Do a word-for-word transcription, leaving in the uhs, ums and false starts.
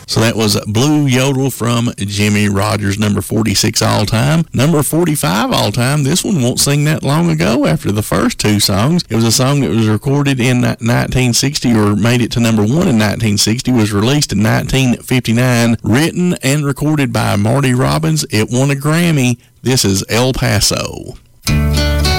So that was Blue Yodel from Jimmie Rodgers, number forty-six all-time. Number forty-five all-time, this one won't sing that long ago after the first two songs. It was a song that was recorded in nineteen sixty or made it to number one in nineteen sixty, was released in nineteen fifty-nine, written and recorded by Marty Robbins. It won a Grammy. This is El Paso.